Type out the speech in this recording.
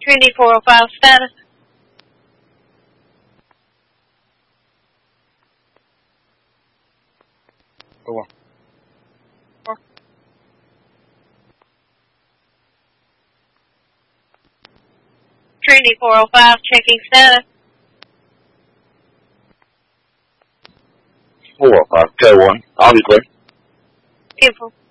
Trinity 405 status. Four. Trinity 405 checking status. 405, K1, obviously. Beautiful.